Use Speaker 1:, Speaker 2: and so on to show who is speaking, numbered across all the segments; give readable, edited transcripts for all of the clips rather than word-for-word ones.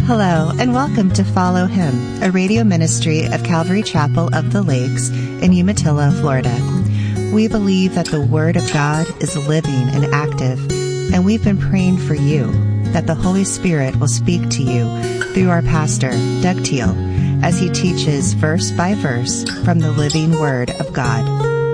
Speaker 1: Hello, and welcome to Follow Him, a radio ministry of Calvary Chapel of the Lakes in Umatilla, Florida. We believe that the Word of God is living and active, and we've been praying for you that the Holy Spirit will speak to you through our pastor, Doug Teal, as he teaches verse by verse from the living Word of God.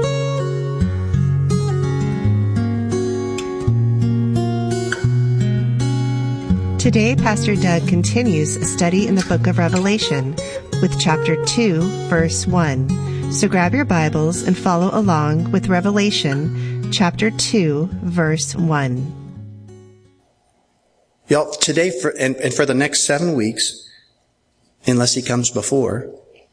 Speaker 1: Today, Pastor Doug continues a study in the book of Revelation with chapter 2, verse 1. So grab your Bibles and follow along with Revelation chapter 2, verse 1.
Speaker 2: Y'all, today and for the next 7 weeks, unless he comes before,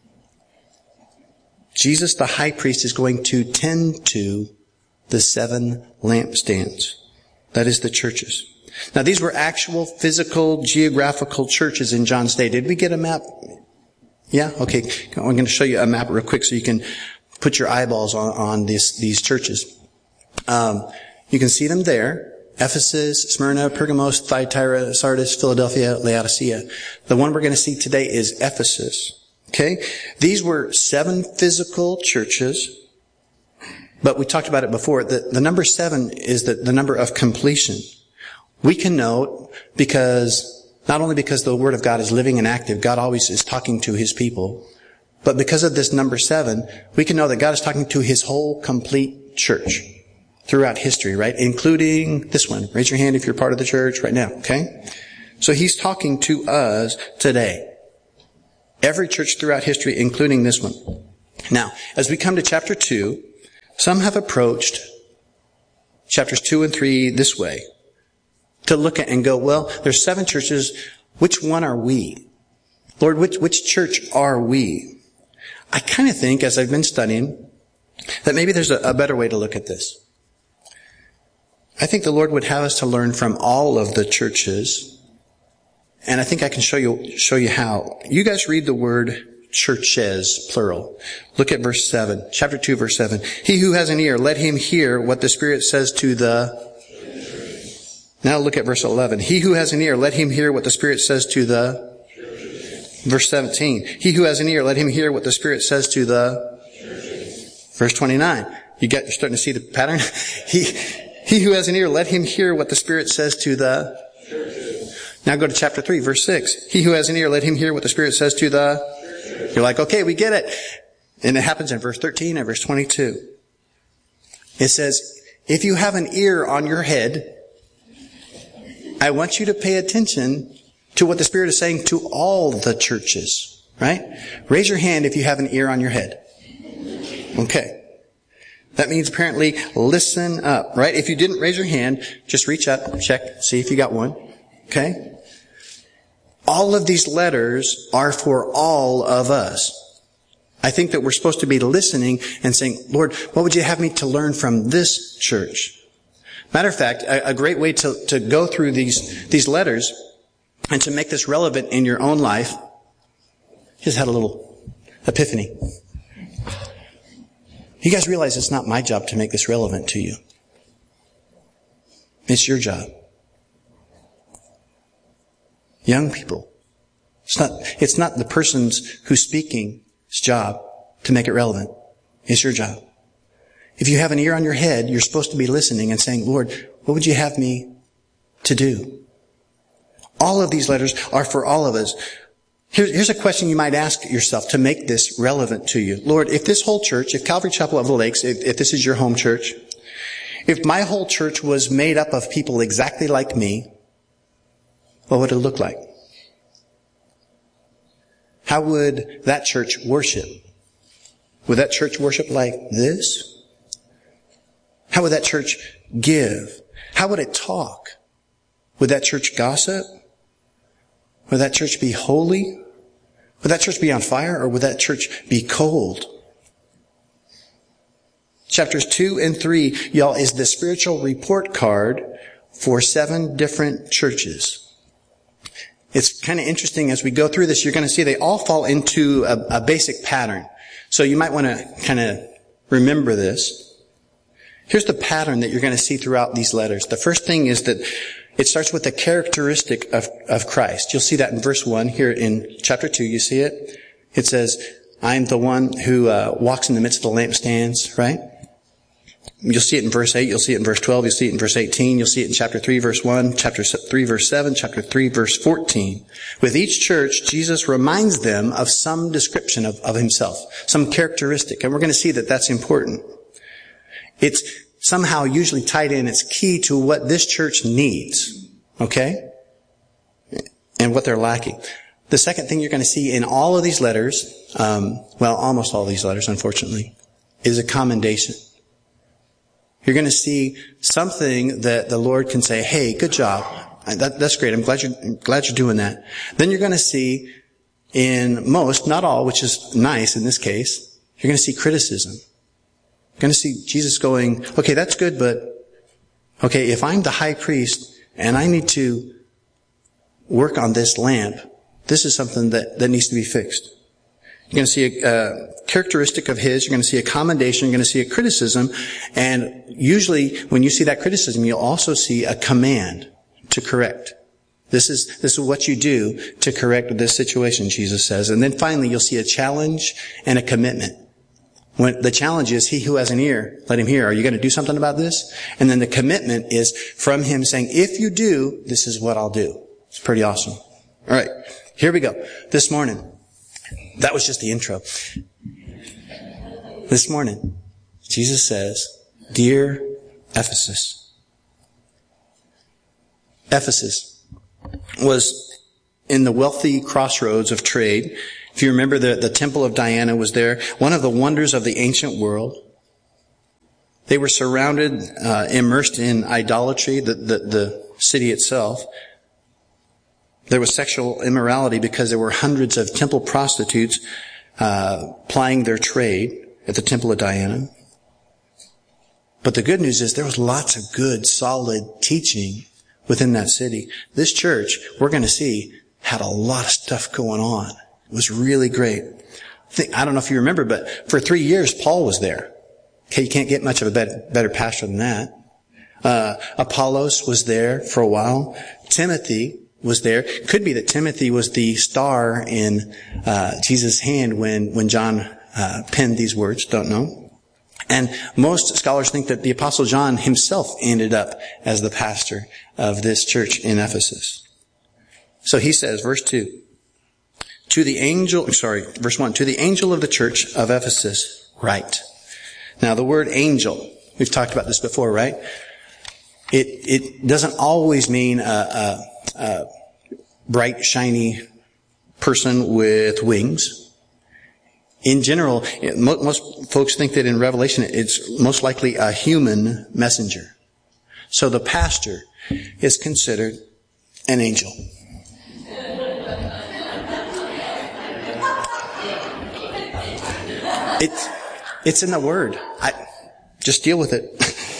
Speaker 2: Jesus the high priest is going to tend to the 7 lampstands. That is the churches. Now, these were actual physical, geographical churches in John's day. Did we get a map? Yeah? Okay. I'm going to show you a map real quick so you can put your eyeballs on these churches. You can see them there. Ephesus, Smyrna, Pergamos, Thyatira, Sardis, Philadelphia, Laodicea. The one we're going to see today is Ephesus. Okay? These were 7 physical churches, but we talked about it before. The number 7 is the number of completion. We can know not only because the Word of God is living and active, God always is talking to His people, but because of this number 7, we can know that God is talking to His whole complete church throughout history, right? Including this one. Raise your hand if you're part of the church right now, okay? So He's talking to us today. Every church throughout history, including this one. Now, as we come to chapter 2, some have approached chapters 2 and 3 this way. To look at and go, well, there's 7 churches. Which one are we? Lord, which church are we? I kind of think, as I've been studying, that maybe there's a better way to look at this. I think the Lord would have us to learn from all of the churches. And I think I can show you how. You guys read the word churches, plural. Look at verse 7, chapter 2, verse 7. He who has an ear, let him hear what the Spirit says to the... Now look at verse 11. He who has an ear, let him hear what the Spirit says to the... Verse 17. He who has an ear, let him hear what the Spirit says to the... Verse 29. You're starting to see the pattern? He who has an ear, let him hear what the Spirit says to the... Now go to chapter 3, verse 6. He who has an ear, let him hear what the Spirit says to the... You're like, okay, we get it. And it happens in verse 13 and verse 22. It says, if you have an ear on your head, I want you to pay attention to what the Spirit is saying to all the churches, right? Raise your hand if you have an ear on your head. Okay. That means apparently listen up, right? If you didn't raise your hand, just reach up, check, see if you got one. Okay? All of these letters are for all of us. I think that we're supposed to be listening and saying, Lord, what would you have me to learn from this church? Matter of fact, a great way to go through these letters and to make this relevant in your own life, just had a little epiphany. You guys realize it's not my job to make this relevant to you. It's your job. Young people. It's not the person's who's speaking's job to make it relevant. It's your job. If you have an ear on your head, you're supposed to be listening and saying, Lord, what would you have me to do? All of these letters are for all of us. Here's a question you might ask yourself to make this relevant to you. Lord, if this whole church, if Calvary Chapel of the Lakes, if this is your home church, if my whole church was made up of people exactly like me, what would it look like? How would that church worship? Would that church worship like this? How would that church give? How would it talk? Would that church gossip? Would that church be holy? Would that church be on fire, or would that church be cold? Chapters 2 and 3, y'all, is the spiritual report card for 7 different churches. It's kind of interesting as we go through this, you're going to see they all fall into a basic pattern. So you might want to kind of remember this. Here's the pattern that you're going to see throughout these letters. The first thing is that It starts with the characteristic of Christ. You'll see that in verse 1 here in chapter 2. You see it? It says, I'm the one who walks in the midst of the lampstands, right? You'll see it in verse 8. You'll see it in verse 12. You'll see it in verse 18. You'll see it in chapter 3, verse 1, chapter 3, verse 7, chapter 3, verse 14. With each church, Jesus reminds them of some description of himself, some characteristic. And we're going to see that that's important. It's somehow usually tied in. It's key to what this church needs, okay? And what they're lacking. The second thing you're going to see in all of these letters, almost all these letters, unfortunately, is a commendation. You're going to see something that the Lord can say, hey, good job. That's great. I'm glad you're doing that. Then you're going to see in most, not all, which is nice in this case, you're going to see criticism. You're going to see Jesus going, okay, that's good, but okay, if I'm the high priest and I need to work on this lamp, this is something that needs to be fixed. You're going to see a characteristic of his. You're going to see a commendation. You're going to see a criticism. And usually when you see that criticism, you'll also see a command to correct. This is what you do to correct this situation, Jesus says. And then finally, you'll see a challenge and a commitment. When the challenge is, he who has an ear, let him hear. Are you going to do something about this? And then the commitment is from him saying, if you do, this is what I'll do. It's pretty awesome. All right. Here we go. This morning. That was just the intro. This morning, Jesus says, Dear Ephesus. Ephesus was in the wealthy crossroads of trade. If you remember, the temple of Diana was there, one of the wonders of the ancient world. They were surrounded, immersed in idolatry, the city itself. There was sexual immorality because there were hundreds of temple prostitutes plying their trade at the temple of Diana. But the good news is there was lots of good, solid teaching within that city. This church, we're going to see, had a lot of stuff going on. It was really great. I don't know if you remember, but for 3 years, Paul was there. Okay, you can't get much of a better pastor than that. Apollos was there for a while. Timothy was there. Could be that Timothy was the star in Jesus' hand when John penned these words. Don't know. And most scholars think that the Apostle John himself ended up as the pastor of this church in Ephesus. So he says, verse 1, to the angel of the church of Ephesus, write. Now the word angel, we've talked about this before, right? It doesn't always mean a bright, shiny person with wings. In general, most folks think that in Revelation, it's most likely a human messenger. So the pastor is considered an angel. It's in the word. Just deal with it.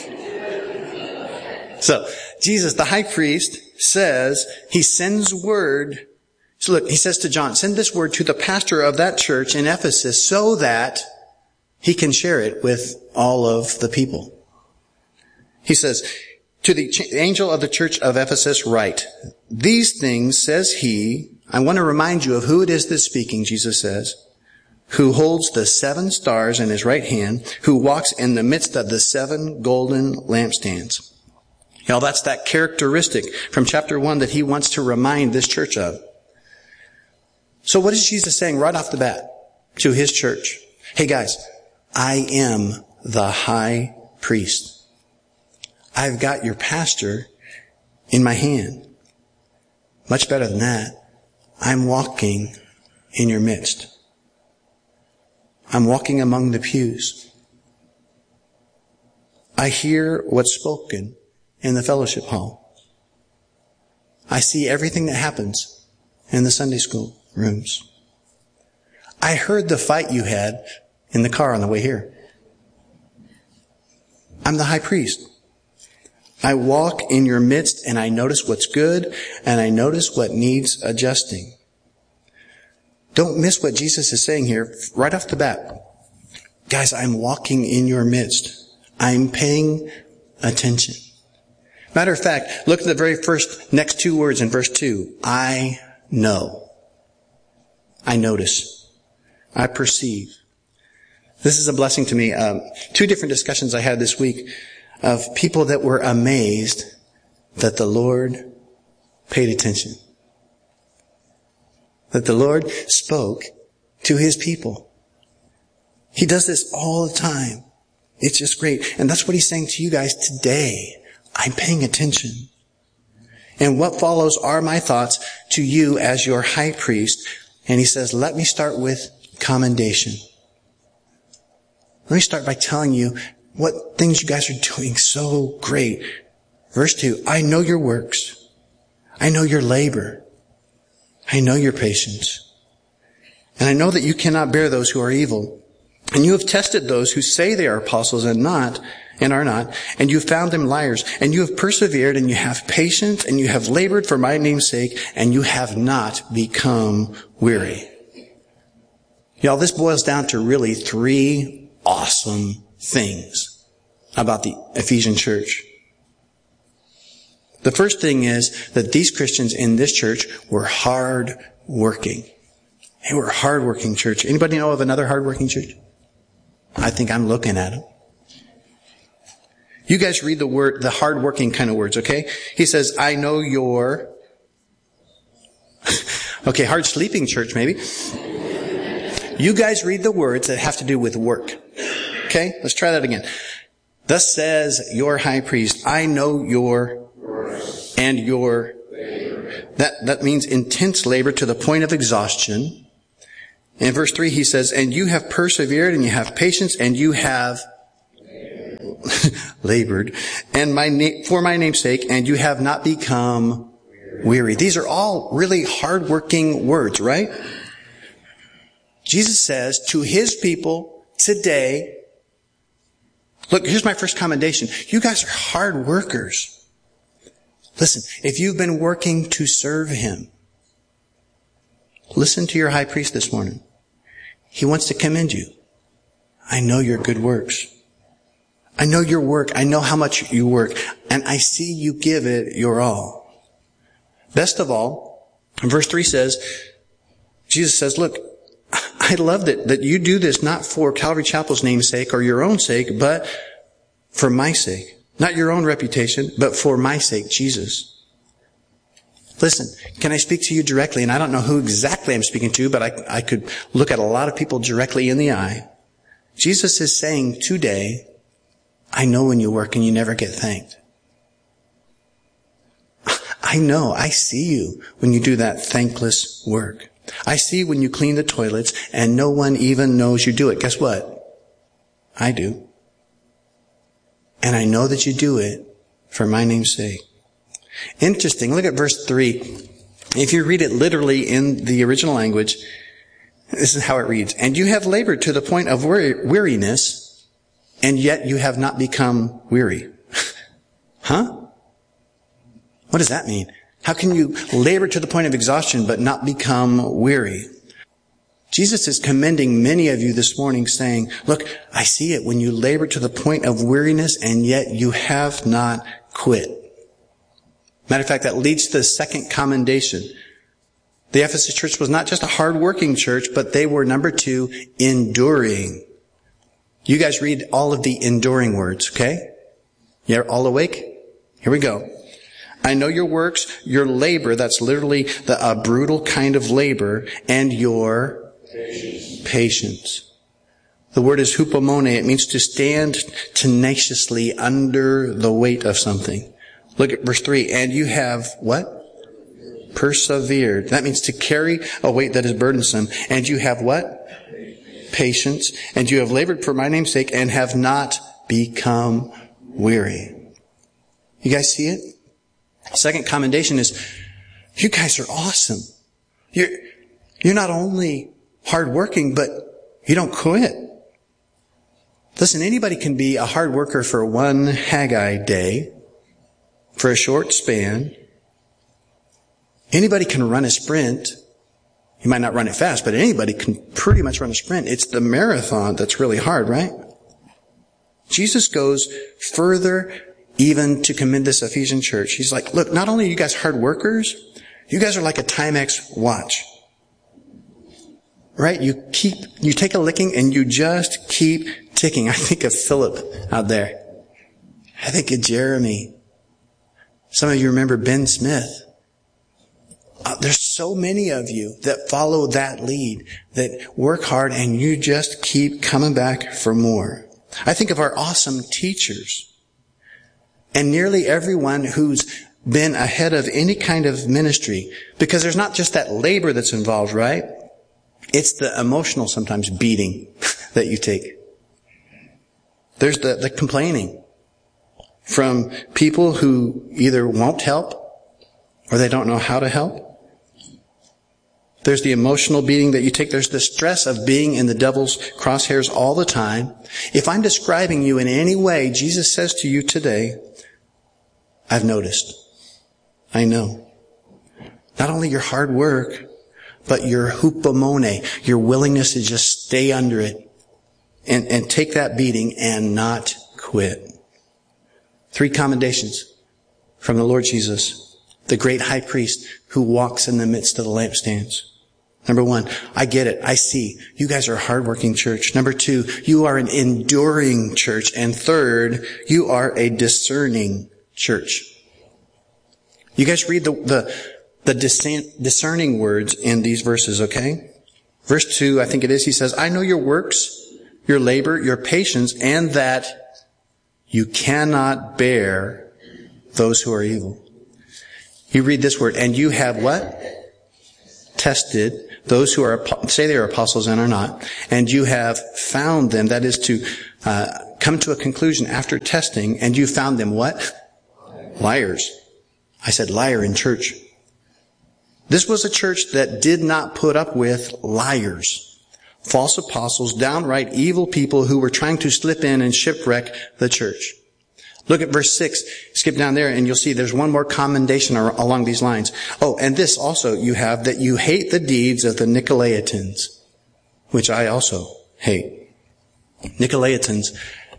Speaker 2: So, Jesus, the high priest, says, he sends word. So look, he says to John, send this word to the pastor of that church in Ephesus so that he can share it with all of the people. He says, to the angel of the church of Ephesus, write, these things says he. I want to remind you of who it is that's speaking, Jesus says, who holds the 7 stars in his right hand, who walks in the midst of the 7 golden lampstands. Now that's that characteristic from chapter 1 that he wants to remind this church of. So what is Jesus saying right off the bat to his church? Hey guys, I am the high priest. I've got your pastor in my hand. Much better than that, I'm walking in your midst. I'm walking among the pews. I hear what's spoken in the fellowship hall. I see everything that happens in the Sunday school rooms. I heard the fight you had in the car on the way here. I'm the high priest. I walk in your midst and I notice what's good and I notice what needs adjusting. Don't miss what Jesus is saying here right off the bat. Guys, I'm walking in your midst. I'm paying attention. Matter of fact, look at the very next two words in verse 2. I know. I notice. I perceive. This is a blessing to me. Two different discussions I had this week of people that were amazed that the Lord paid attention. That the Lord spoke to His people. He does this all the time. It's just great. And that's what He's saying to you guys today. I'm paying attention. And what follows are my thoughts to you as your high priest. And He says, let me start with commendation. Let me start by telling you what things you guys are doing so great. Verse 2, I know your works. I know your labor. I know your patience. And I know that you cannot bear those who are evil. And you have tested those who say they are apostles and are not, and you have found them liars. And you have persevered, and you have patience, and you have labored for my name's sake, and you have not become weary. Y'all, this boils down to really three awesome things about the Ephesian church. The first thing is that these Christians in this church were hard-working. They were a hard-working church. Anybody know of another hard-working church? I think I'm looking at them. You guys read the hard-working kind of words, okay? He says, I know your... Okay, hard-sleeping church, maybe. You guys read the words that have to do with work. Okay? Let's try that again. Thus says your high priest, I know your... and your... That means intense labor to the point of exhaustion. In verse 3 he says, and you have persevered, and you have patience, and you have labored, and for my name's sake, and you have not become weary. These are all really hard-working words, right? Jesus says to His people today, look, here's my first commendation. You guys are hard workers. Listen, if you've been working to serve Him, listen to your high priest this morning. He wants to commend you. I know your good works. I know your work. I know how much you work. And I see you give it your all. Best of all, verse 3 says, Jesus says, look, I love that you do this not for Calvary Chapel's name's sake or your own sake, but for my sake. Not your own reputation, but for my sake, Jesus. Listen, can I speak to you directly? And I don't know who exactly I'm speaking to, but I could look at a lot of people directly in the eye. Jesus is saying today, I know when you work and you never get thanked. I know, I see you when you do that thankless work. I see when you clean the toilets and no one even knows you do it. Guess what? I do. And I know that you do it for my name's sake. Interesting. Look at verse 3. If you read it literally in the original language, this is how it reads. And you have labored to the point of weariness, and yet you have not become weary. Huh? What does that mean? How can you labor to the point of exhaustion but not become weary? Jesus is commending many of you this morning saying, look, I see it when you labor to the point of weariness and yet you have not quit. Matter of fact, that leads to the second commendation. The Ephesus church was not just a hard-working church, but they were, number 2, enduring. You guys read all of the enduring words, okay? You're all awake? Here we go. I know your works, your labor, that's literally a brutal kind of labor, and your patience. The word is hupomone. It means to stand tenaciously under the weight of something. Look at verse 3. And you have what? Persevered. That means to carry a weight that is burdensome. And you have what? Patience. And you have labored for my name's sake and have not become weary. You guys see it? Second commendation is, you guys are awesome. You're not only hardworking, but you don't quit. Listen, anybody can be a hard worker for one Haggai day, for a short span. Anybody can run a sprint. You might not run it fast, but anybody can pretty much run a sprint. It's the marathon that's really hard, right? Jesus goes further even to commend this Ephesian church. He's like, look, not only are you guys hard workers, you guys are like a Timex watch. Right? You take a licking and you just keep ticking. I think of Philip out there. I think of Jeremy. Some of you remember Ben Smith. There's so many of you that follow that lead, that work hard and you just keep coming back for more. I think of our awesome teachers. And nearly everyone who's been ahead of any kind of ministry, because there's not just that labor that's involved, right? It's the emotional, sometimes, beating that you take. There's the complaining from people who either won't help or they don't know how to help. There's the emotional beating that you take. There's the stress of being in the devil's crosshairs all the time. If I'm describing you in any way, Jesus says to you today, I've noticed. I know. Not only your hard work, but your hupomone, your willingness to just stay under it and take that beating and not quit. 3 commendations from the Lord Jesus, the great high priest who walks in the midst of the lampstands. Number 1, I get it. I see. You guys are a hardworking church. Number 2, you are an enduring church. And 3rd, you are a discerning church. You guys read the discerning words in these verses, okay? Verse 2, I think it is, he says, I know your works, your labor, your patience, and that you cannot bear those who are evil. You read this word, and you have what? Tested those who are, say they are apostles and are not, and you have found them, that is to come to a conclusion after testing, and you found them what? Liars. I said liar in church. This was a church that did not put up with liars, false apostles, downright evil people who were trying to slip in and shipwreck the church. Look at verse 6. Skip down there and you'll see there's one more commendation along these lines. Oh, and this also you have, that you hate the deeds of the Nicolaitans, which I also hate. Nicolaitans.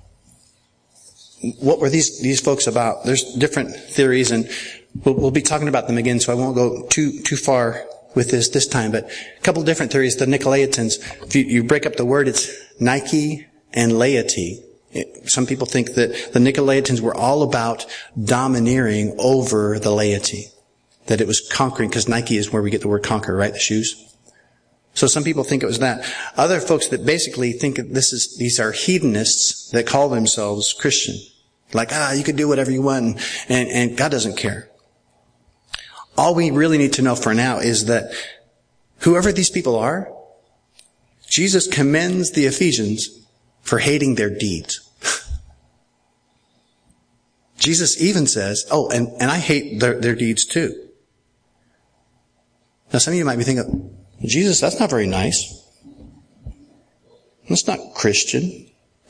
Speaker 2: What were these folks about? There's different theories, and we'll be talking about them again, so I won't go too far with this time, but a couple of different theories. The Nicolaitans, if you break up the word, it's Nike and laity. Some people think that the Nicolaitans were all about domineering over the laity, that it was conquering, because Nike is where we get the word conquer, right? The shoes. So some people think it was that. Other folks that basically think these are hedonists that call themselves Christian. Like, you can do whatever you want, and God doesn't care. All we really need to know for now is that whoever these people are, Jesus commends the Ephesians for hating their deeds. Jesus even says, and I hate their deeds too. Now some of you might be thinking, Jesus, that's not very nice. That's not Christian.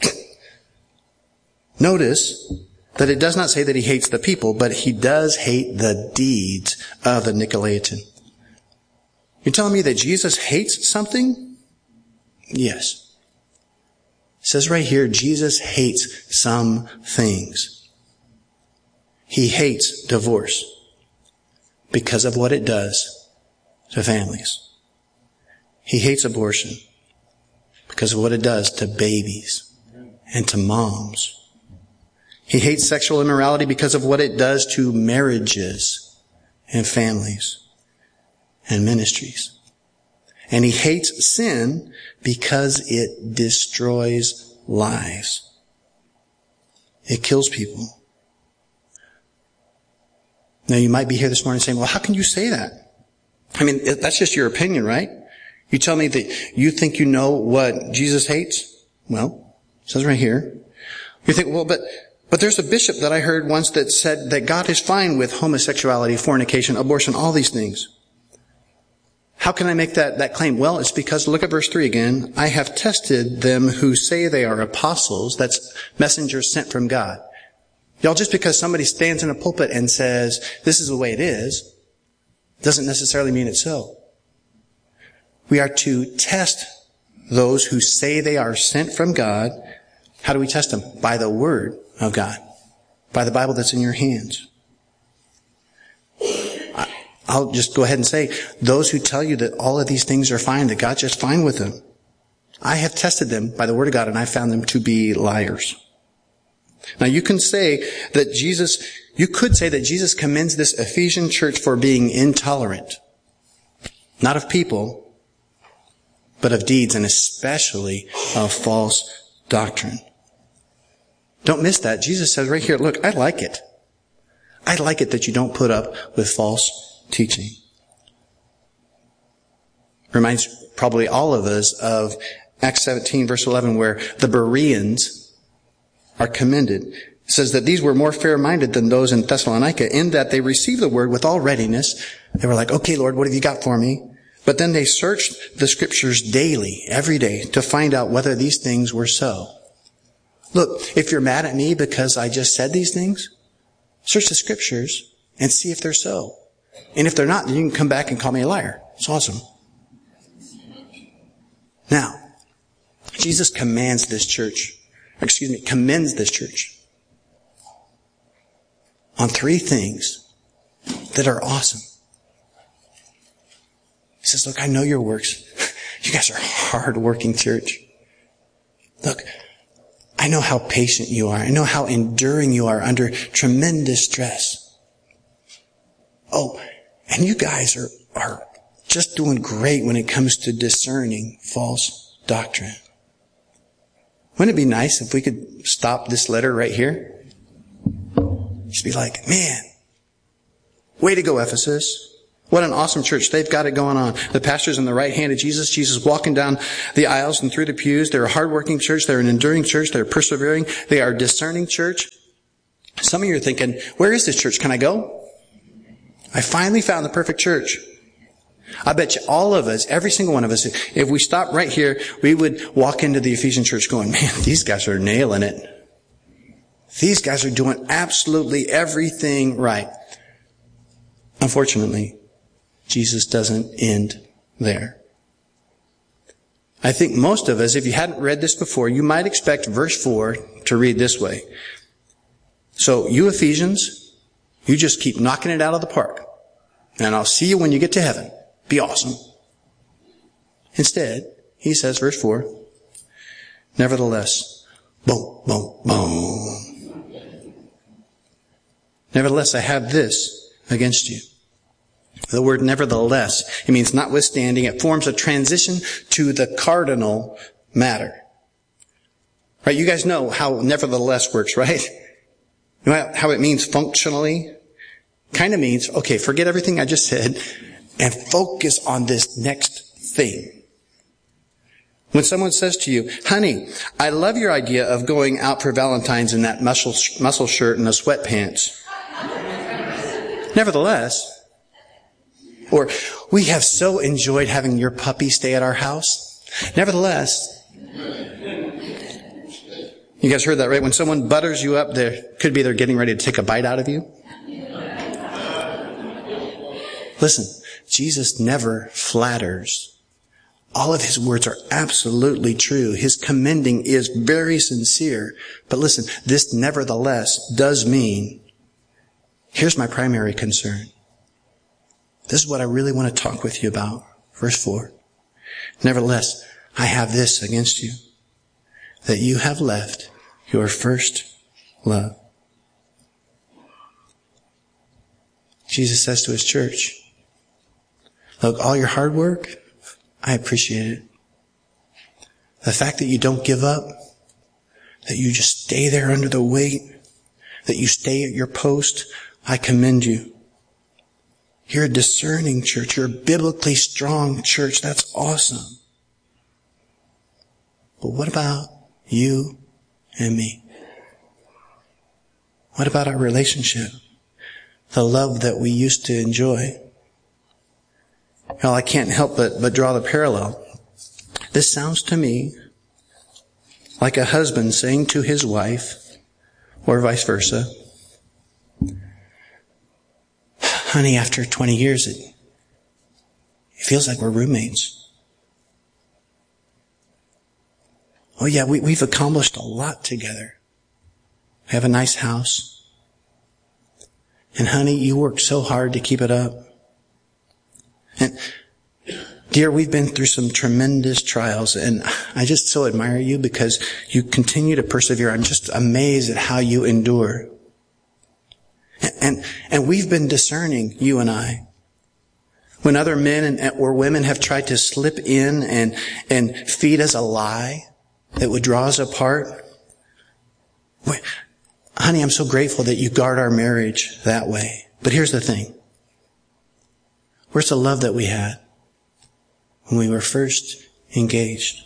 Speaker 2: Notice that it does not say that he hates the people, but he does hate the deeds of the Nicolaitan. You're telling me that Jesus hates something? Yes. It says right here, Jesus hates some things. He hates divorce because of what it does to families. He hates abortion because of what it does to babies and to moms. He hates sexual immorality because of what it does to marriages and families and ministries. And he hates sin because it destroys lives. It kills people. Now you might be here this morning saying, well, how can you say that? I mean, that's just your opinion, right? You tell me that you think you know what Jesus hates? Well, it says right here. You think, well, but there's a bishop that I heard once that said that God is fine with homosexuality, fornication, abortion, all these things. How can I make that claim? Well, it's because, look at verse 3 again. I have tested them who say they are apostles. That's messengers sent from God. Y'all, just because somebody stands in a pulpit and says, this is the way it is, doesn't necessarily mean it's so. We are to test those who say they are sent from God. How do we test them? By the word of God. by the Bible that's in your hands. I'll just go ahead and say, those who tell you that all of these things are fine, that God's just fine with them, I have tested them by the Word of God, and I found them to be liars. Now you could say that Jesus commends this Ephesian church for being intolerant, not of people, but of deeds, and especially of false doctrine. Don't miss that. Jesus says right here, look, I like it. I like it that you don't put up with false teaching. Reminds probably all of us of Acts 17 verse 11, where the Bereans are commended. It says that these were more fair-minded than those in Thessalonica, in that they received the word with all readiness. They were like, okay, Lord, what have you got for me? But then they searched the scriptures daily, every day, to find out whether these things were so. Look, if you're mad at me because I just said these things, search the scriptures and see if they're so. And if they're not, then you can come back and call me a liar. It's awesome. Now, Jesus commends this church on three things that are awesome. He says, look, I know your works. You guys are a hard-working church. Look, I know how patient you are. I know how enduring you are under tremendous stress. Oh, and you guys are just doing great when it comes to discerning false doctrine. Wouldn't it be nice if we could stop this letter right here? Just be like, man, way to go, Ephesus. What an awesome church. They've got it going on. The pastor's in the right hand of Jesus. Jesus walking down the aisles and through the pews. They're a hardworking church. They're an enduring church. They're persevering. They are a discerning church. Some of you are thinking, where is this church? Can I go? I finally found the perfect church. I bet you all of us, every single one of us, if we stopped right here, we would walk into the Ephesian church going, man, these guys are nailing it. These guys are doing absolutely everything right. Unfortunately, Jesus doesn't end there. I think most of us, if you hadn't read this before, you might expect verse 4 to read this way. So you Ephesians, you just keep knocking it out of the park. And I'll see you when you get to heaven. Be awesome. Instead, he says, verse 4, nevertheless, boom, boom, boom. Nevertheless, I have this against you. The word nevertheless, it means notwithstanding. It forms a transition to the cardinal matter. Right? You guys know how nevertheless works, right? You know how it means functionally? Kind of means, okay, forget everything I just said and focus on this next thing. When someone says to you, honey, I love your idea of going out for Valentine's in that muscle shirt and the sweatpants. Nevertheless, or we have so enjoyed having your puppy stay at our house. Nevertheless, you guys heard that, right? When someone butters you up, could be they're getting ready to take a bite out of you. Listen, Jesus never flatters. All of his words are absolutely true. His commending is very sincere. But listen, this nevertheless does mean, here's my primary concern. This is what I really want to talk with you about. Verse 4. Nevertheless, I have this against you, that you have left your first love. Jesus says to his church, look, all your hard work, I appreciate it. The fact that you don't give up, that you just stay there under the weight, that you stay at your post, I commend you. You're a discerning church. You're a biblically strong church. That's awesome. But what about you and me? What about our relationship? The love that we used to enjoy? Well, I can't help but draw the parallel. This sounds to me like a husband saying to his wife, or vice versa, honey, after 20 years, it feels like we're roommates. Oh yeah, we've accomplished a lot together. We have a nice house. And honey, you work so hard to keep it up. And dear, we've been through some tremendous trials, and I just so admire you because you continue to persevere. I'm just amazed at how you endure. And we've been discerning, you and I. When other men or women have tried to slip in and feed us a lie that would draw us apart, honey, I'm so grateful that you guard our marriage that way. But here's the thing. Where's the love that we had when we were first engaged?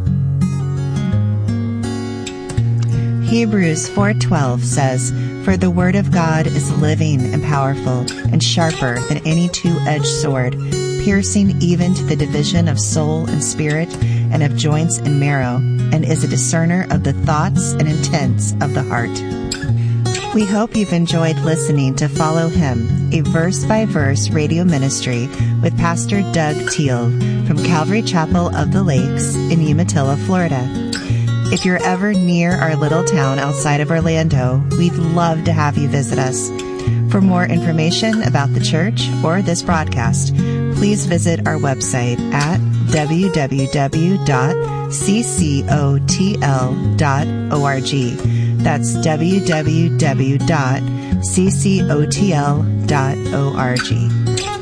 Speaker 1: Hebrews 4:12 says, "For the word of God is living and powerful and sharper than any two-edged sword, piercing even to the division of soul and spirit and of joints and marrow, and is a discerner of the thoughts and intents of the heart." We hope you've enjoyed listening to Follow Him, a verse-by-verse radio ministry with Pastor Doug Teal from Calvary Chapel of the Lakes in Umatilla, Florida. If you're ever near our little town outside of Orlando, we'd love to have you visit us. For more information about the church or this broadcast, please visit our website at www.ccotl.org. That's www.ccotl.org.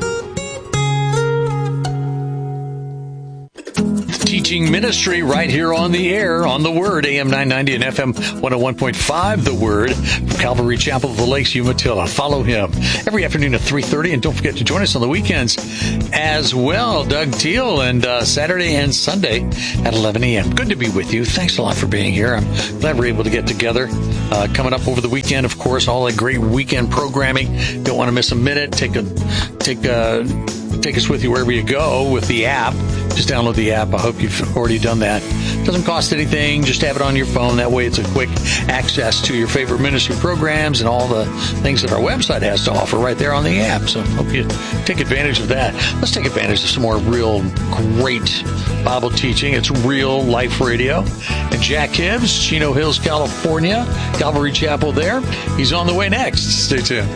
Speaker 3: Teaching ministry right here on the air, on the Word, AM 990 and FM 101.5, the Word, from Calvary Chapel of the Lakes, Umatilla. Follow Him every afternoon at 3:30, and don't forget to join us on the weekends as well. Doug Teal, and Saturday and Sunday at 11 a.m. Good to be with you. Thanks a lot for being here. I'm glad we're able to get together. Coming up over the weekend, of course, all that great weekend programming. Don't want to miss a minute. Take us with you wherever you go with the app. Just download the app. I hope you've already done that. It doesn't cost anything. Just have it on your phone. That way it's a quick access to your favorite ministry programs and all the things that our website has to offer right there on the app. So I hope you take advantage of that. Let's take advantage of some more real great Bible teaching. It's Real Life Radio. And Jack Hibbs, Chino Hills, California, Calvary Chapel there. He's on the way next. Stay tuned.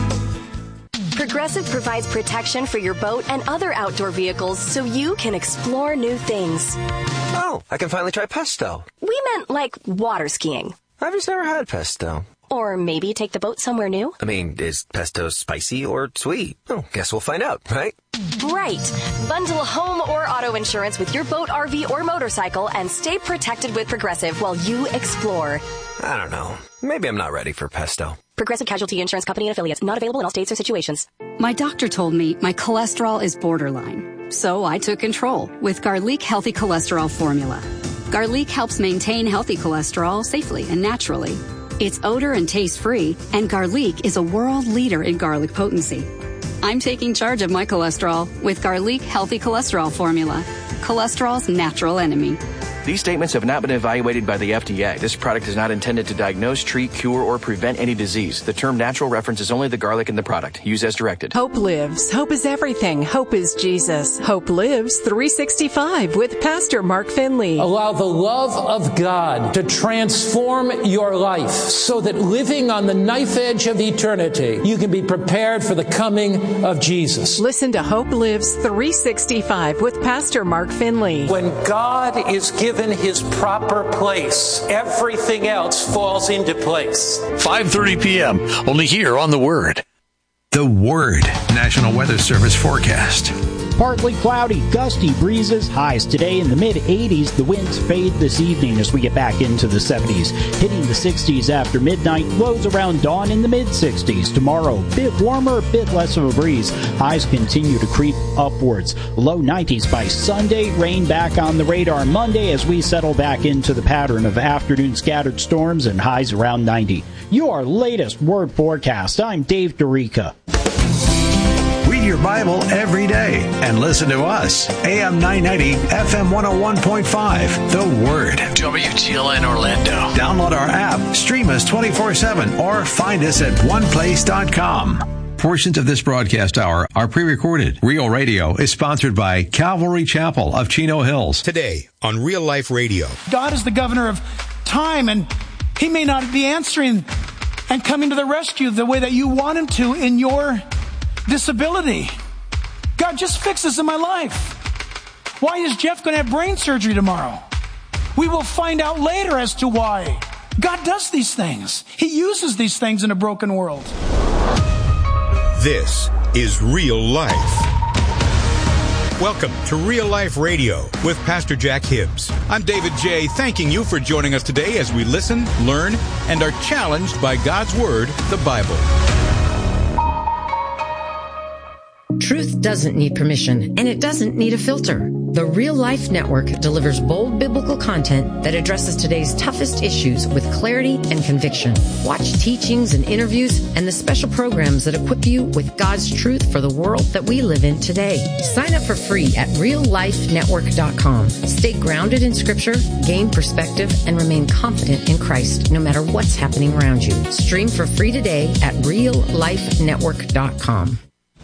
Speaker 4: Progressive provides protection for your boat and other outdoor vehicles so you can explore new things.
Speaker 5: Oh, I can finally try pesto.
Speaker 4: We meant like water skiing.
Speaker 5: I've just never had pesto.
Speaker 4: Or maybe take the boat somewhere new.
Speaker 5: I mean, is pesto spicy or sweet? Oh, guess we'll find out, right?
Speaker 4: Right. Bundle home or auto insurance with your boat, RV, or motorcycle and stay protected with Progressive while you explore.
Speaker 5: I don't know. Maybe I'm not ready for pesto.
Speaker 4: Progressive Casualty Insurance Company and affiliates. Not available in all states or situations.
Speaker 6: My doctor told me my cholesterol is borderline. So I took control with Garlic Healthy Cholesterol Formula. Garlic helps maintain healthy cholesterol safely and naturally. It's odor and taste free, and Garlic is a world leader in garlic potency. I'm taking charge of my cholesterol with Garlic Healthy Cholesterol Formula. Cholesterol's natural enemy.
Speaker 7: These statements have not been evaluated by the FDA. This product is not intended to diagnose, treat, cure, or prevent any disease. The term natural references only the garlic in the product. Use as directed.
Speaker 8: Hope lives. Hope is everything. Hope is Jesus. Hope lives 365 with Pastor Mark Finley.
Speaker 9: Allow the love of God to transform your life so that living on the knife edge of eternity, you can be prepared for the coming of Jesus.
Speaker 8: Listen to Hope Lives 365 with Pastor Mark Finley.
Speaker 9: When God is given His proper place, everything else falls into place.
Speaker 3: 5:30 p.m. only here on the Word.
Speaker 10: The Word National Weather Service forecast.
Speaker 11: Partly cloudy, gusty breezes, highs today in the mid-80s. The winds fade this evening as we get back into the 70s. Hitting the 60s after midnight, lows around dawn in the mid-60s. Tomorrow, bit warmer, bit less of a breeze. Highs continue to creep upwards. Low 90s by Sunday, rain back on the radar Monday as we settle back into the pattern of afternoon scattered storms and highs around 90. Your latest Word forecast. I'm Dave Dorica.
Speaker 10: Read your Bible every day and listen to us. AM 990, FM 101.5, The Word.
Speaker 3: WTLN Orlando.
Speaker 10: Download our app, stream us 24/7, or find us at oneplace.com. Portions of this broadcast hour are pre-recorded. Real Radio is sponsored by Calvary Chapel of Chino Hills.
Speaker 12: Today on Real Life Radio.
Speaker 13: God is the governor of time, and He may not be answering
Speaker 12: and coming to the rescue the way that you want him to in your disability. God, just fix this in my life. Why is Jeff going to have brain surgery tomorrow? We will find out later as to why. God does these things. He uses these things in a broken world.
Speaker 13: This is Real Life. Welcome to Real Life Radio with Pastor Jack Hibbs. I'm David J., thanking you for joining us today as we listen, learn, and are challenged by God's Word, the Bible.
Speaker 14: Truth doesn't need permission, and it doesn't need a filter. The Real Life Network delivers bold biblical content that addresses today's toughest issues with clarity and conviction. Watch teachings and interviews and the special programs that equip you with God's truth for the world that we live in today. Sign up for free at reallifenetwork.com. Stay grounded in Scripture, gain perspective, and remain confident in Christ no matter what's happening around you. Stream for free today at reallifenetwork.com.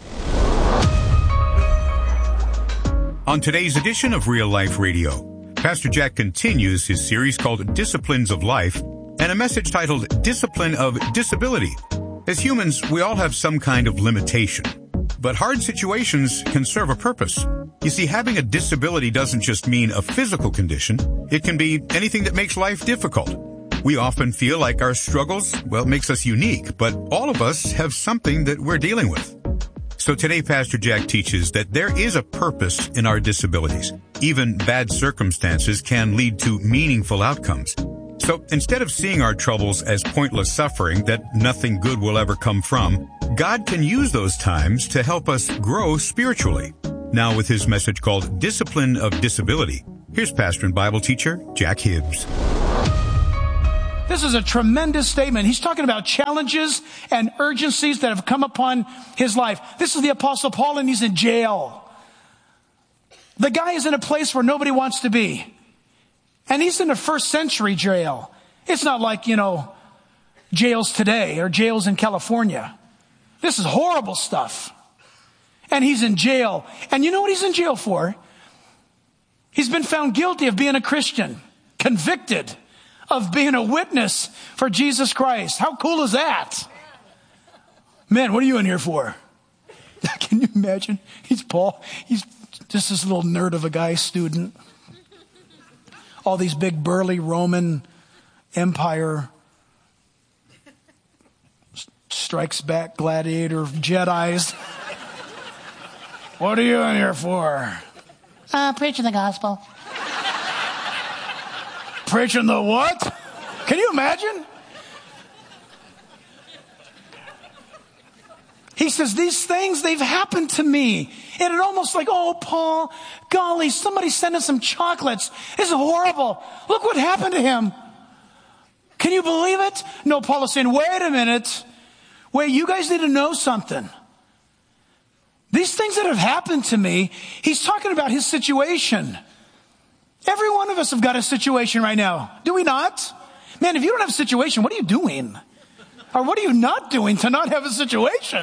Speaker 13: On today's edition of Real Life Radio, Pastor Jack continues his series called Disciplines of Life and a message titled Discipline of Disability. As humans, we all have some kind of limitation, but hard situations can serve a purpose. You see, having a disability doesn't just mean a physical condition. It can be anything that makes life difficult. We often feel like our struggles, makes us unique, but all of us have something that we're dealing with. So today, Pastor Jack teaches that there is a purpose in our disabilities. Even bad circumstances can lead to meaningful outcomes. So instead of seeing our troubles as pointless suffering that nothing good will ever come from, God can use those times to help us grow spiritually. Now with his message called Discipline of Disability, here's pastor and Bible teacher Jack Hibbs.
Speaker 12: This is a tremendous statement. He's talking about challenges and urgencies that have come upon his life. This is the Apostle Paul, and he's in jail. The guy is in a place where nobody wants to be. And he's in a first century jail. It's not like, jails today or jails in California. This is horrible stuff. And he's in jail. And you know what he's in jail for? He's been found guilty of being a Christian, convicted of being a witness for Jesus Christ. How cool is that? Man, what are you in here for? Can you imagine? He's Paul. He's just this little nerd of a guy, student. All these big burly Roman Empire strikes back gladiator Jedis. What are you in here for?
Speaker 15: Preaching the gospel.
Speaker 12: Preaching the what? Can you imagine? He says, these things, they've happened to me. And it almost like, oh, Paul, golly, somebody sent us some chocolates. This is horrible. Look what happened to him. Can you believe it? No, Paul is saying, wait a minute. Wait, you guys need to know something. These things that have happened to me, he's talking about his situation. Every one of us have got a situation right now. Do we not? Man, if you don't have a situation, what are you doing? Or what are you not doing to not have a situation?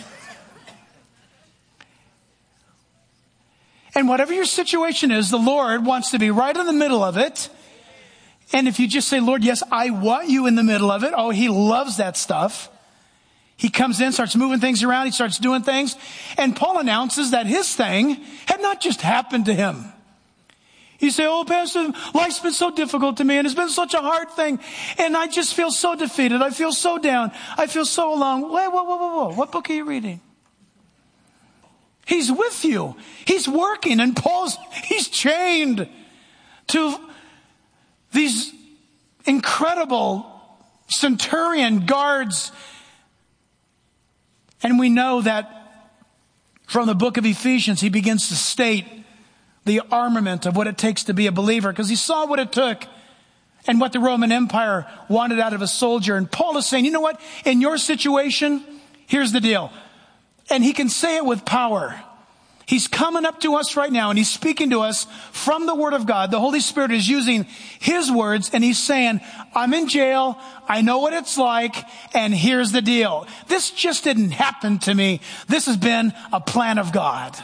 Speaker 12: And whatever your situation is, the Lord wants to be right in the middle of it. And if you just say, Lord, yes, I want you in the middle of it. Oh, he loves that stuff. He comes in, starts moving things around. He starts doing things. And Paul announces that his thing had not just happened to him. You say, oh, Pastor, life's been so difficult to me and it's been such a hard thing. And I just feel so defeated. I feel so down. I feel so alone. Wait, whoa. What book are you reading? He's with you. He's working. And he's chained to these incredible centurion guards. And we know that from the book of Ephesians, he begins to state the armament of what it takes to be a believer, because he saw what it took and what the Roman Empire wanted out of a soldier. And Paul is saying, you know what? In your situation, here's the deal. And he can say it with power. He's coming up to us right now and he's speaking to us from the Word of God. The Holy Spirit is using his words and he's saying, I'm in jail. I know what it's like. And here's the deal. This just didn't happen to me. This has been a plan of God.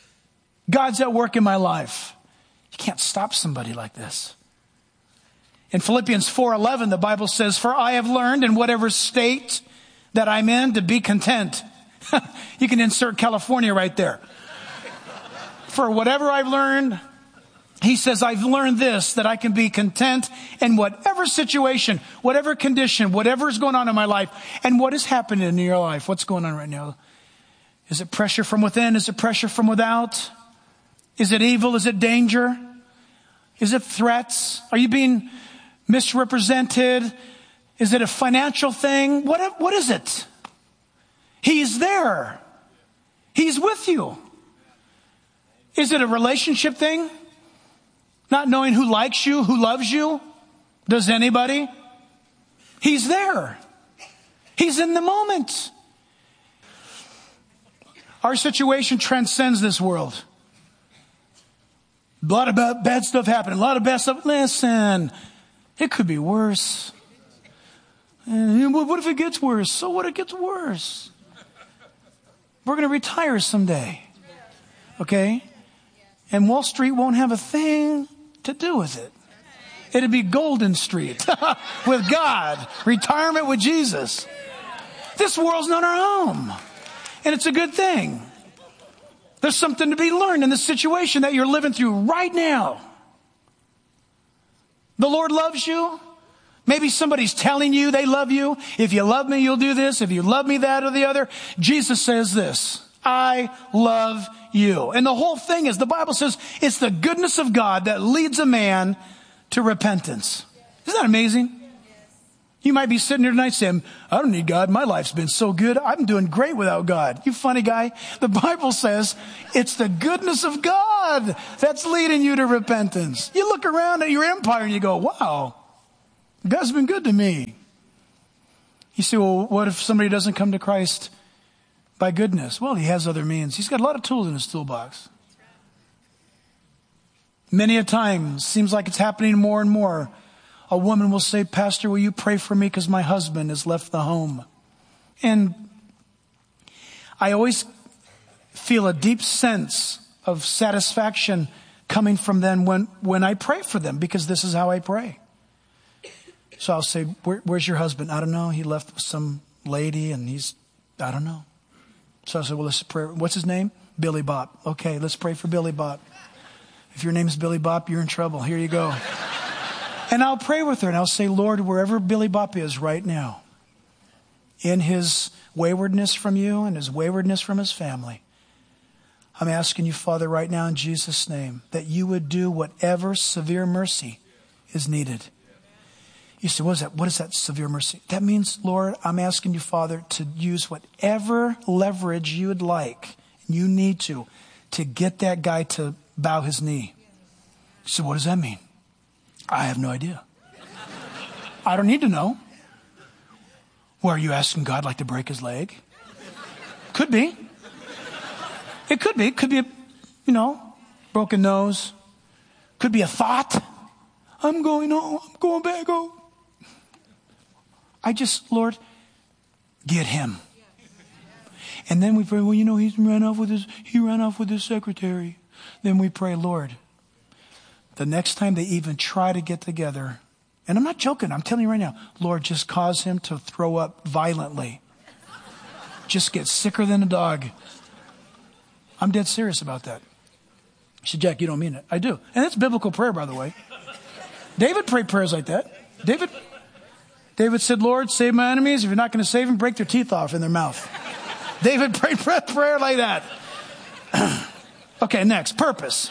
Speaker 12: God's at work in my life. You can't stop somebody like this. In Philippians 4:11, the Bible says, "For I have learned in whatever state that I'm in to be content." You can insert California right there. For whatever I've learned, he says, I've learned this, that I can be content in whatever situation, whatever condition, whatever is going on in my life. And what is happening in your life? What's going on right now? Is it pressure from within? Is it pressure from without? Is it evil? Is it danger? Is it threats? Are you being misrepresented? Is it a financial thing? What is it? He's there. He's with you. Is it a relationship thing? Not knowing who likes you, who loves you? Does anybody? He's there. He's in the moment. Our situation transcends this world. A lot of bad stuff happening. A lot of bad stuff. Listen, it could be worse. And what if it gets worse? So what if it gets worse? We're going to retire someday. Okay? And Wall Street won't have a thing to do with it. It'll be Golden Street with God. Retirement with Jesus. This world's not our home. And it's a good thing. There's something to be learned in the situation that you're living through right now. The Lord loves you. Maybe somebody's telling you they love you. If you love me, you'll do this. If you love me, that or the other. Jesus says this, I love you. And the whole thing is, the Bible says, it's the goodness of God that leads a man to repentance. Isn't that amazing? You might be sitting here tonight saying, I don't need God. My life's been so good. I'm doing great without God. You funny guy. The Bible says it's the goodness of God that's leading you to repentance. You look around at your empire and you go, wow, God's been good to me. You say, well, what if somebody doesn't come to Christ by goodness? Well, he has other means. He's got a lot of tools in his toolbox. Many a time, seems like it's happening more and more. A woman will say, Pastor, will you pray for me because my husband has left the home? And I always feel a deep sense of satisfaction coming from them when I pray for them, because this is how I pray. So I'll say, where's your husband? I don't know. He left with some lady and I don't know. So I said, well, let's pray. What's his name? Billy Bop. Okay, let's pray for Billy Bop. If your name is Billy Bop, you're in trouble. Here you go. And I'll pray with her and I'll say, Lord, wherever Billy Bop is right now, in his waywardness from you and his waywardness from his family, I'm asking you, Father, right now in Jesus' name, that you would do whatever severe mercy is needed. You say, what is that? What is that severe mercy? That means, Lord, I'm asking you, Father, to use whatever leverage you would like, and you need to get that guy to bow his knee. So what does that mean? I have no idea. I don't need to know. Well, are you asking God like to break his leg? Could be. It could be. It could be a, broken nose. Could be a thought. I'm going home. I'm going back home. Lord, get him. And then we pray, well, he ran off with his secretary. Then we pray, Lord, the next time they even try to get together, and I'm not joking, I'm telling you right now, Lord, just cause him to throw up violently. Just get sicker than a dog. I'm dead serious about that. She said, Jack, you don't mean it. I do. And it's biblical prayer, by the way. David prayed prayers like that. David said, Lord, save my enemies. If you're not going to save them, break their teeth off in their mouth. David prayed prayer like that. Okay, next, purpose.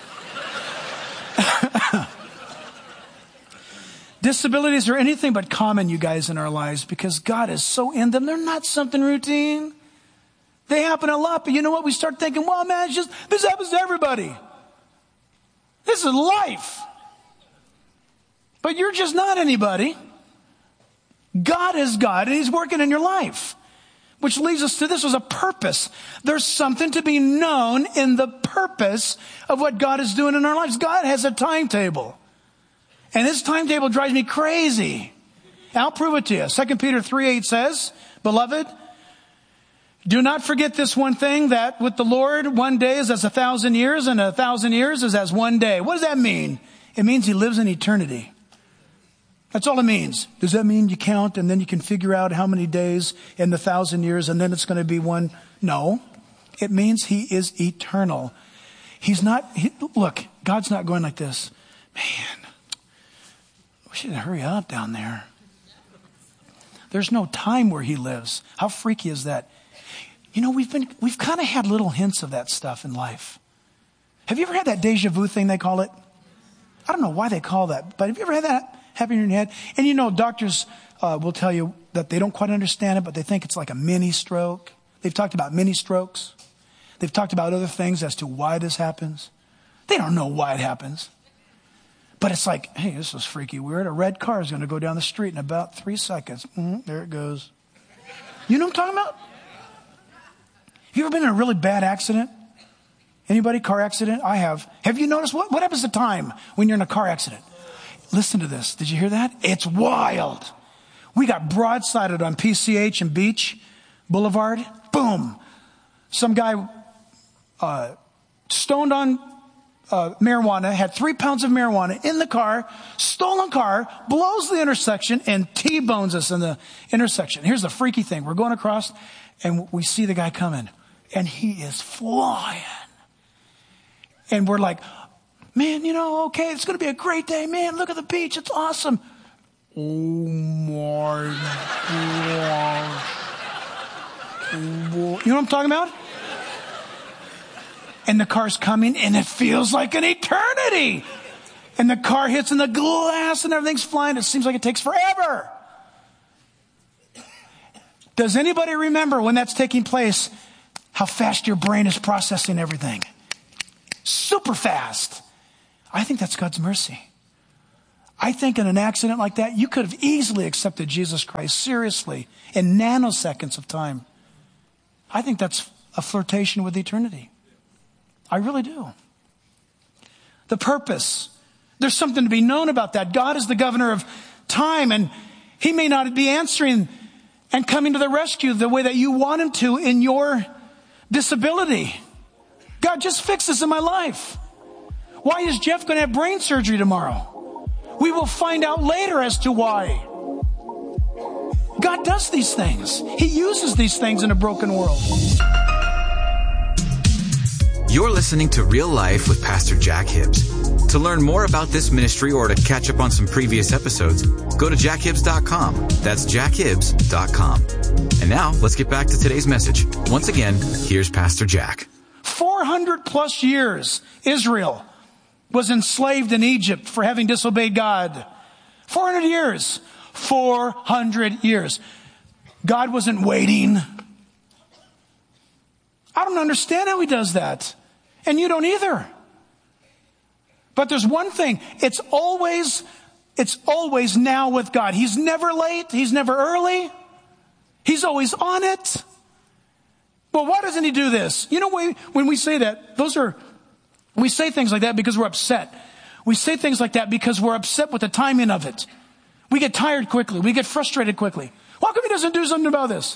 Speaker 12: Disabilities are anything but common, you guys, in our lives, because God is so in them. They're not something routine. They happen a lot, but you know what? We start thinking, well, man, this happens to everybody. This is life. But you're just not anybody. God is God, and he's working in your life. Which leads us to this was a purpose. There's something to be known in the purpose of what God is doing in our lives. God has a timetable. And his timetable drives me crazy. I'll prove it to you. 2 Peter 3:8 says, Beloved, do not forget this one thing, that with the Lord, one day is as 1,000 years, and 1,000 years is as one day. What does that mean? It means he lives in eternity. That's all it means. Does that mean you count and then you can figure out how many days in the 1,000 years and then it's going to be one? No. It means he is eternal. He's not, look, God's not going like this. Man, we should hurry up down there. There's no time where he lives. How freaky is that? You know, we've kind of had little hints of that stuff in life. Have you ever had that deja vu thing they call it? I don't know why they call that, but have you ever had that happen in your head? And you know, doctors will tell you that they don't quite understand it, but they think it's like a mini stroke. They've talked about mini strokes. They've talked about other things as to why this happens. They don't know why it happens. But it's like, hey, this was freaky weird. A red car is going to go down the street in about 3 seconds. There it goes. You know what I'm talking about? Have you ever been in a really bad accident? Anybody? Car accident? I have. Have you noticed what happens to time when you're in a car accident? Listen to this. Did you hear that? It's wild. We got broadsided on PCH and Beach Boulevard. Boom. Some guy stoned on marijuana, had 3 pounds of marijuana in the car, stolen car, blows the intersection and T-bones us in the intersection. Here's the freaky thing. We're going across and we see the guy coming and he is flying. And we're like, man, you know, okay, it's going to be a great day. Man, look at the beach. It's awesome. Oh my God. You know what I'm talking about? And the car's coming and it feels like an eternity. And the car hits in the glass and everything's flying. It seems like it takes forever. Does anybody remember when that's taking place, how fast your brain is processing everything? Super fast. I think that's God's mercy. I think in an accident like that, you could have easily accepted Jesus Christ seriously in nanoseconds of time. I think that's a flirtation with eternity. I really do. The purpose. There's something to be known about that. God is the governor of time, and he may not be answering and coming to the rescue the way that you want him to in your disability. God, just fix this in my life. Why is Jeff going to have brain surgery tomorrow? We will find out later as to why. God does these things. He uses these things in a broken world.
Speaker 16: You're listening to Real Life with Pastor Jack Hibbs. To learn more about this ministry or to catch up on some previous episodes, go to jackhibbs.com. That's jackhibbs.com. And now, let's get back to today's message. Once again, here's Pastor Jack.
Speaker 12: 400 plus years, Israel was enslaved in Egypt for having disobeyed God. 400 years. 400 years. God wasn't waiting. I don't understand how he does that. And you don't either. But there's one thing. It's always now with God. He's never late. He's never early. He's always on it. Well, why doesn't he do this? You know, when we say that, we say things like that because we're upset. We say things like that because we're upset with the timing of it. We get tired quickly. We get frustrated quickly. How come he doesn't do something about this?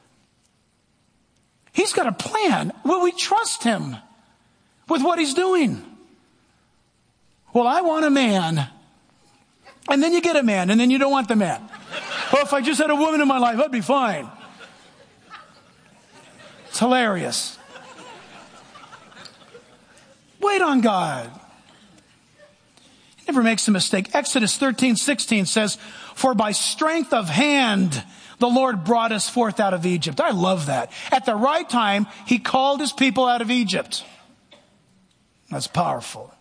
Speaker 12: He's got a plan. Will we trust him with what he's doing? Well, I want a man. And then you get a man, and then you don't want the man. Well, if I just had a woman in my life, I'd be fine. It's hilarious. Wait on God. He never makes a mistake. Exodus 13:16 says, "For by strength of hand the Lord brought us forth out of Egypt." I love that. At the right time, he called his people out of Egypt. That's powerful.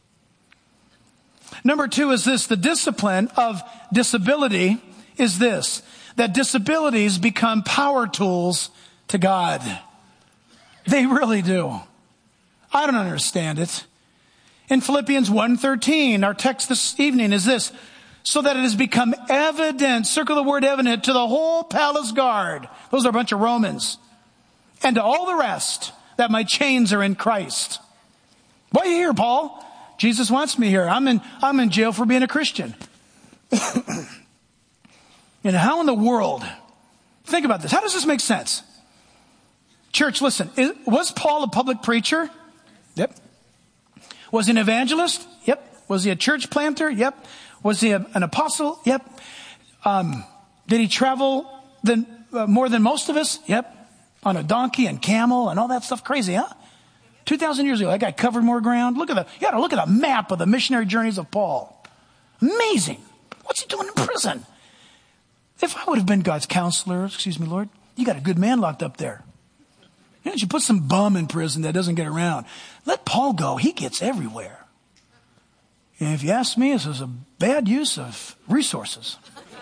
Speaker 12: Number 2 is this. The discipline of disability is this. That disabilities become power tools to God. They really do. I don't understand it. In Philippians 1:13, our text this evening is this. So that it has become evident, circle the word evident, to the whole palace guard. Those are a bunch of Romans. And to all the rest, that my chains are in Christ. Why are you here, Paul? Jesus wants me here. I'm in jail for being a Christian. And how in the world, think about this. How does this make sense? Church, listen, was Paul a public preacher? Yep. Was he an evangelist? Yep. Was he a church planter? Yep. Was he an apostle? Yep. Did he travel more than most of us? Yep. On a donkey and camel and all that stuff. Crazy, huh? 2,000 years ago, that guy covered more ground. You gotta look at the map of the missionary journeys of Paul. Amazing. What's he doing in prison? If I would have been God's counselor, excuse me, Lord, you got a good man locked up there. You should put some bum in prison that doesn't get around. Let Paul go. He gets everywhere. And if you ask me, this is a bad use of resources.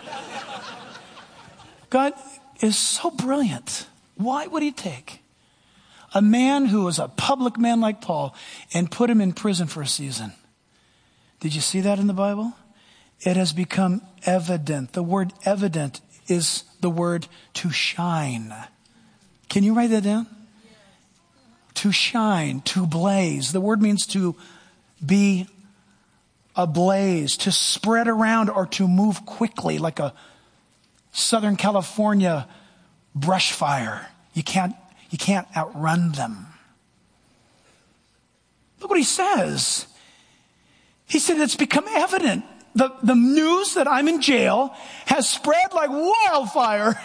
Speaker 12: God is so brilliant. Why would he take a man who was a public man like Paul and put him in prison for a season? Did you see that in the Bible? It has become evident. The word evident is the word to shine. Can you write that down? To shine, to blaze. The word means to be ablaze, to spread around or to move quickly like a Southern California brush fire. You can't outrun them. Look what he says. He said it's become evident. The news that I'm in jail has spread like wildfire.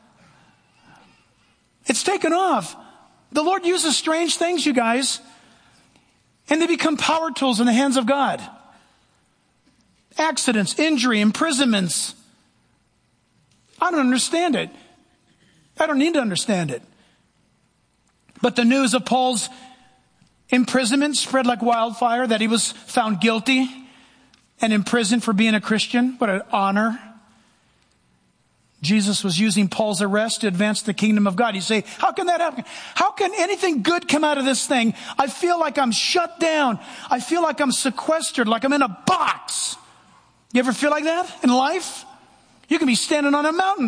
Speaker 12: It's taken off. The Lord uses strange things, you guys, and they become power tools in the hands of God. Accidents, injury, imprisonments. I don't understand it. I don't need to understand it. But the news of Paul's imprisonment spread like wildfire, that he was found guilty and imprisoned for being a Christian. What an honor. Jesus was using Paul's arrest to advance the kingdom of God. You say, how can that happen? How can anything good come out of this thing? I feel like I'm shut down. I feel like I'm sequestered, like I'm in a box. You ever feel like that in life? You can be standing on a mountain